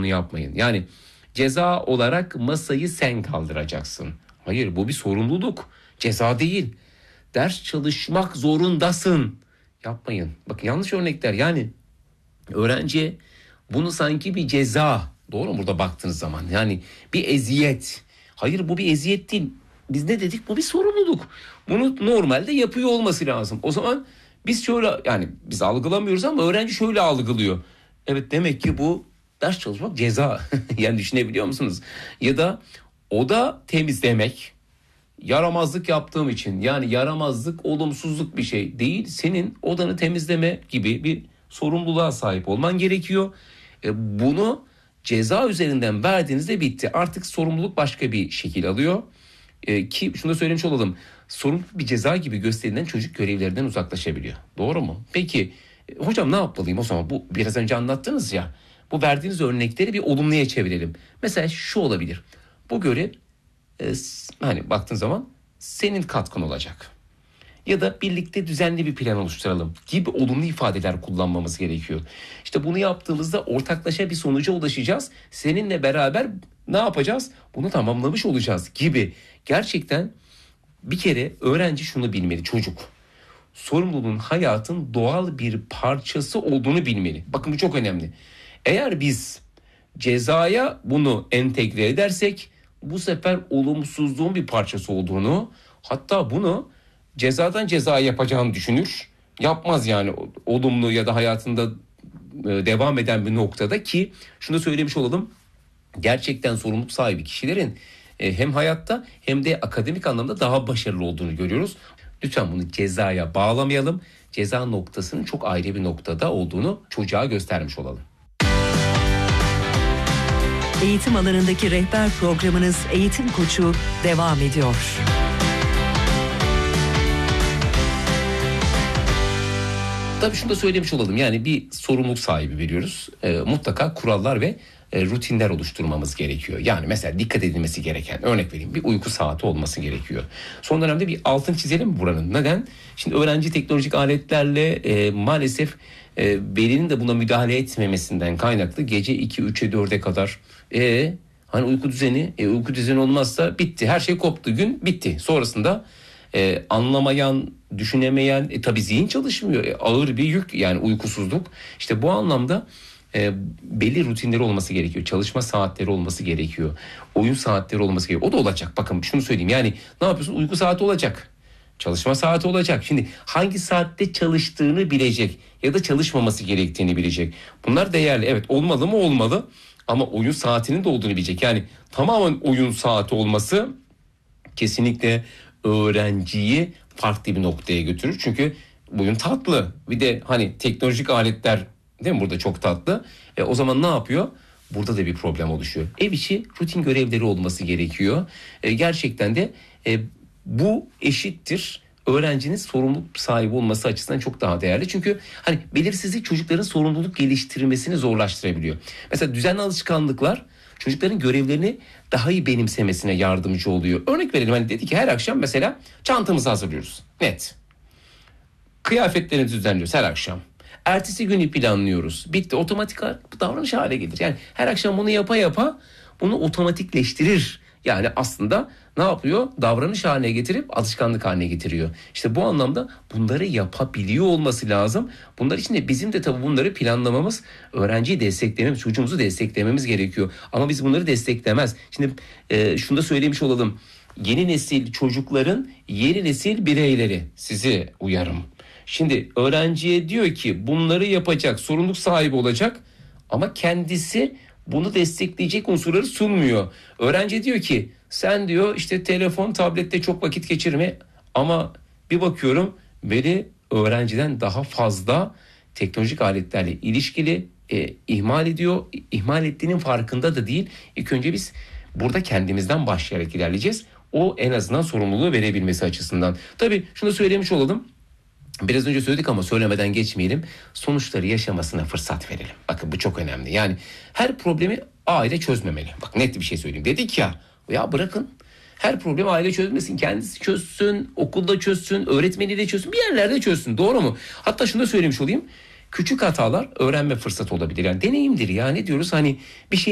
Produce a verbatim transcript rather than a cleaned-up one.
bunu yapmayın. Yani ceza olarak masayı sen kaldıracaksın. Hayır, bu bir sorumluluk. Ceza değil. Ders çalışmak zorundasın. Yapmayın. Bakın yanlış örnekler. Yani öğrenciye bunu sanki bir ceza. Doğru mu burada baktığınız zaman? Yani bir eziyet. Hayır, bu bir eziyet değil. Biz ne dedik? Bu bir sorumluluk. Bunu normalde yapıyor olması lazım. O zaman biz şöyle, yani biz algılamıyoruz ama öğrenci şöyle algılıyor. Evet, demek ki bu ders çalışmak ceza. Yani düşünebiliyor musunuz? Ya da oda temizlemek. Yaramazlık yaptığım için, yani yaramazlık olumsuzluk bir şey değil. Senin odanı temizleme gibi bir sorumluluğa sahip olman gerekiyor. E, bunu ceza üzerinden verdiğinizde bitti. Artık sorumluluk başka bir şekil alıyor. E, ki şunu da söylemiş olalım. Sorumluluk bir ceza gibi gösterilen çocuk görevlerinden uzaklaşabiliyor. Doğru mu? Peki e, hocam ne yapmalıyım o zaman? Bu biraz önce anlattınız ya. Bu verdiğiniz örnekleri bir olumluya çevirelim. Mesela şu olabilir. Bu görev e, hani baktığın zaman senin katkın olacak. Ya da birlikte düzenli bir plan oluşturalım gibi olumlu ifadeler kullanmamız gerekiyor. İşte bunu yaptığımızda ortaklaşa bir sonuca ulaşacağız. Seninle beraber ne yapacağız? Bunu tamamlamış olacağız gibi. Gerçekten bir kere öğrenci şunu bilmeli, çocuk. Sorumluluğun hayatın doğal bir parçası olduğunu bilmeli. Bakın bu çok önemli. Eğer biz cezaya bunu entegre edersek bu sefer olumsuzluğun bir parçası olduğunu, hatta bunu cezadan ceza yapacağını düşünür. Yapmaz yani olumlu ya da hayatında devam eden bir noktada. Ki şunu da söylemiş olalım. Gerçekten sorumluluk sahibi kişilerin hem hayatta hem de akademik anlamda daha başarılı olduğunu görüyoruz. Lütfen bunu cezaya bağlamayalım. Ceza noktasının çok ayrı bir noktada olduğunu çocuğa göstermiş olalım. Eğitim alanındaki rehber programınız Eğitim Koçu devam ediyor. Tabii şunu da söylemiş olalım. Yani bir sorumluluk sahibi veriyoruz. E, mutlaka kurallar ve e, rutinler oluşturmamız gerekiyor. Yani mesela dikkat edilmesi gereken, örnek vereyim, bir uyku saati olması gerekiyor. Son dönemde bir altın çizelim mi buranın? Neden? Şimdi öğrenci teknolojik aletlerle e, maalesef e, velinin de buna müdahale etmemesinden kaynaklı gece iki, üçe, dörde kadar e, hani uyku düzeni, e, uyku düzeni olmazsa bitti. Her şey koptu, gün bitti. Sonrasında e, anlamayan, düşünemeyen, e, tabii zihin çalışmıyor. E, ağır bir yük, yani uykusuzluk. İşte bu anlamda e, belli rutinleri olması gerekiyor. Çalışma saatleri olması gerekiyor. Oyun saatleri olması gerekiyor. O da olacak. Bakın şunu söyleyeyim. Yani ne yapıyorsun? Uyku saati olacak. Çalışma saati olacak. Şimdi hangi saatte çalıştığını bilecek ya da çalışmaması gerektiğini bilecek. Bunlar değerli. Evet, olmalı mı? Olmalı. Ama oyun saatinin de olduğunu bilecek. Yani tamamen oyun saati olması kesinlikle öğrenciyi farklı bir noktaya götürür. Çünkü oyun tatlı. Bir de hani teknolojik aletler, değil mi, burada çok tatlı. E, o zaman ne yapıyor? Burada da bir problem oluşuyor. Ev içi rutin görevleri olması gerekiyor. E, gerçekten de e, bu eşittir öğrencinin sorumluluk sahibi olması açısından çok daha değerli. Çünkü hani belirsizlik çocukların sorumluluk geliştirmesini zorlaştırabiliyor. Mesela düzenli alışkanlıklar çocukların görevlerini daha iyi benimsemesine yardımcı oluyor. Örnek verelim, hani dedi ki her akşam mesela çantamızı hazırlıyoruz. Net. Kıyafetlerimizi düzenliyoruz her akşam. Ertesi günü planlıyoruz. Bitti. Otomatik davranış hale gelir. Yani her akşam bunu yapa yapa bunu otomatikleştirir. Yani aslında ne yapıyor? Davranış haline getirip alışkanlık haline getiriyor. İşte bu anlamda bunları yapabiliyor olması lazım. Bunlar için de bizim de tabii bunları planlamamız, öğrenciyi desteklememiz, çocuğumuzu desteklememiz gerekiyor. Ama biz bunları desteklemez. Şimdi e, şunu da söylemiş olalım. Yeni nesil çocukların yeni nesil bireyleri. Sizi uyarım. Şimdi öğrenciye diyor ki bunları yapacak, sorumluluk sahibi olacak ama kendisi bunu destekleyecek unsurları sunmuyor. Öğrenci diyor ki sen diyor işte telefon, tablette çok vakit geçirme, ama bir bakıyorum veli öğrenciden daha fazla teknolojik aletlerle ilişkili e, ihmal ediyor. İhmal ettiğinin farkında da değil. İlk önce biz burada kendimizden başlayarak ilerleyeceğiz. O en azından sorumluluğu verebilmesi açısından. Tabii şunu söylemiş olalım. Biraz önce söyledik ama söylemeden geçmeyelim. Sonuçları yaşamasına fırsat verelim. Bakın bu çok önemli. Yani her problemi aile çözmemeli. Bak net bir şey söyleyeyim. Dedik ya, ya bırakın. Her problemi aile çözmesin. Kendisi çözsün, okulda çözsün, öğretmeniyle çözsün, bir yerlerde çözsün. Doğru mu? Hatta şunu da söylemiş olayım. Küçük hatalar öğrenme fırsatı olabilir. Yani deneyimdir ya, ne diyoruz? Hani bir şey